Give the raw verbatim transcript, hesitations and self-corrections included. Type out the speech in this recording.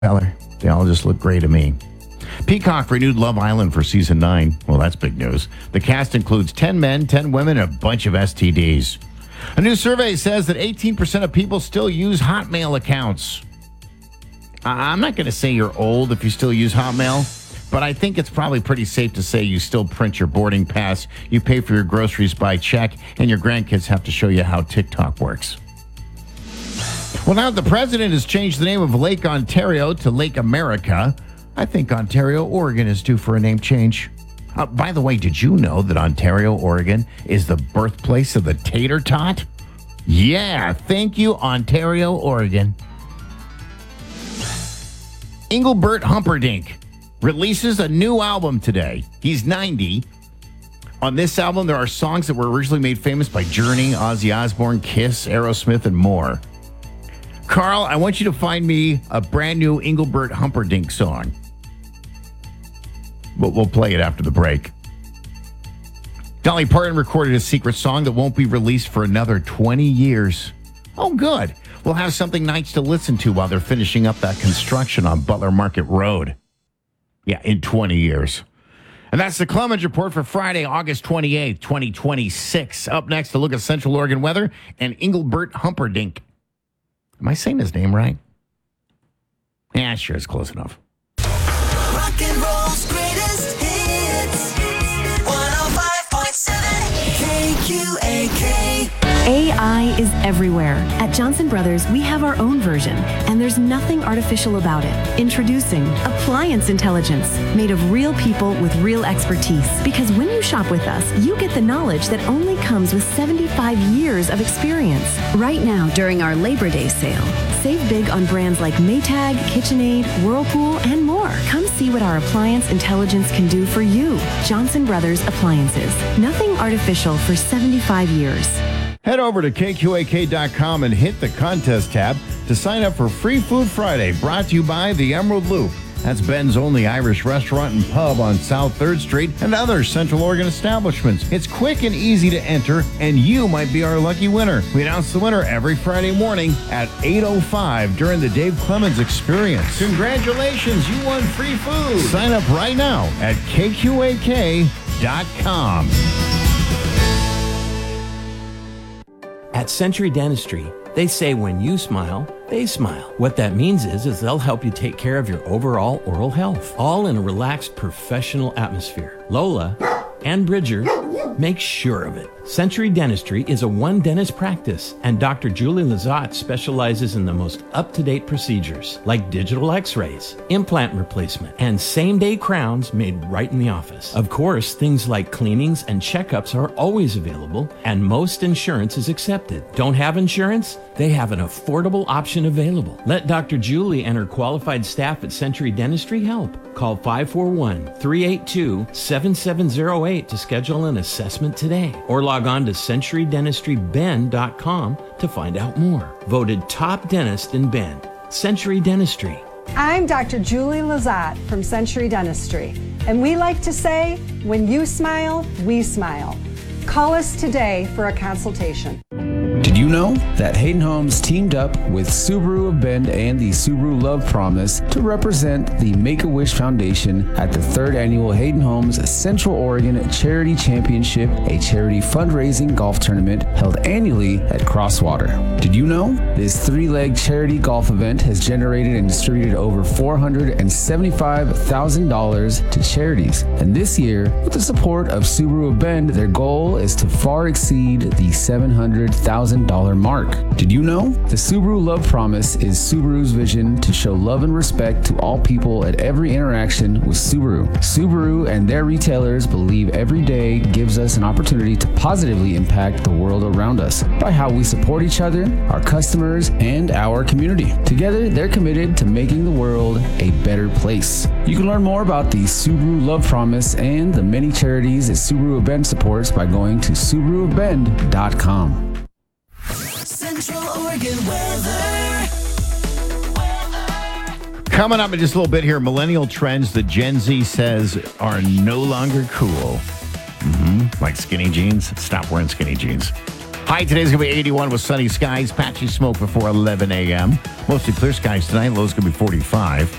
Feller. They all just look great to me. Peacock renewed Love Island for season nine. Well, that's big news. The cast includes ten men, ten women, and a bunch of S T Ds. A new survey says that eighteen percent of people still use Hotmail accounts. I'm not going to say you're old if you still use Hotmail, but I think it's probably pretty safe to say you still print your boarding pass, you pay for your groceries by check, and your grandkids have to show you how TikTok works. Well, now the president has changed the name of Lake Ontario to Lake America. I think Ontario, Oregon is due for a name change. Uh, by the way, did you know that Ontario, Oregon is the birthplace of the tater tot? Yeah, thank you, Ontario, Oregon. Engelbert Humperdinck releases a new album today. He's ninety. On this album, there are songs that were originally made famous by Journey, Ozzy Osbourne, Kiss, Aerosmith, and more. Carl, I want you to find me a brand new Engelbert Humperdinck song. But we'll play it after the break. Dolly Parton recorded a secret song that won't be released for another twenty years. Oh, good. We'll have something nice to listen to while they're finishing up that construction on Butler Market Road. Yeah, in twenty years. And that's the Clemens Report for Friday, August twenty-eighth, twenty twenty-six. Up next, to look at Central Oregon weather and Engelbert Humperdinck. Am I saying his name right? Yeah, sure, it's close enough. Rock and roll's greatest hits. one oh five point seven K Q A K. A I is everywhere. At Johnson Brothers, we have our own version, and there's nothing artificial about it. Introducing Appliance Intelligence, made of real people with real expertise. Because when you shop with us, you get the knowledge that only comes with seventy-five years of experience. Right now, during our Labor Day sale, save big on brands like Maytag, KitchenAid, Whirlpool, and more. Come see what our Appliance Intelligence can do for you. Johnson Brothers Appliances. Nothing artificial for seventy-five years. Head over to K Q A K dot com and hit the contest tab to sign up for Free Food Friday, brought to you by the Emerald Loop. That's Ben's only Irish restaurant and pub on South third Street and other Central Oregon establishments. It's quick and easy to enter, and you might be our lucky winner. We announce the winner every Friday morning at eight oh five during the Dave Clemens Experience. Congratulations, you won free food. Sign up right now at K Q A K dot com. At Century Dentistry, they say when you smile, they smile. What that means is, is they'll help you take care of your overall oral health, all in a relaxed, professional atmosphere. Lola and Bridger make sure of it. Century Dentistry is a one-dentist practice, and Doctor Julie Lazat specializes in the most up-to-date procedures, like digital x-rays, implant replacement, and same-day crowns made right in the office. Of course, things like cleanings and checkups are always available, and most insurance is accepted. Don't have insurance? They have an affordable option available. Let Doctor Julie and her qualified staff at Century Dentistry help. Call five four one, three eight two, seven seven zero eight to schedule an assessment today, or log on to century dentistry bend dot com to find out more. Voted top dentist in Bend. Century Dentistry. I'm Doctor Julie Lazat from Century Dentistry, and we like to say, when you smile, we smile. Call us today for a consultation. Did you know that Hayden Homes teamed up with Subaru of Bend and the Subaru Love Promise to represent the Make-A-Wish Foundation at the third annual Hayden Homes Central Oregon Charity Championship, a charity fundraising golf tournament held annually at Crosswater? Did you know this three-leg charity golf event has generated and distributed over four hundred seventy-five thousand dollars to charities? And this year, with the support of Subaru of Bend, their goal is to far exceed the seven hundred thousand dollars mark. Did you know the Subaru Love Promise is Subaru's vision to show love and respect to all people at every interaction with Subaru? Subaru and their retailers believe every day gives us an opportunity to positively impact the world around us by how we support each other, our customers, and our community. Together, they're committed to making the world a better place. You can learn more about the Subaru Love Promise and the many charities that Subaru of Bend supports by going to subaru of bend dot com. Central Oregon weather. Coming up in just a little bit here, millennial trends that Gen Z says are no longer cool. Mm-hmm. Like skinny jeans. Stop wearing skinny jeans. High today's going to be eighty-one with sunny skies, patchy smoke before eleven a.m. Mostly clear skies tonight. Low's going to be forty-five.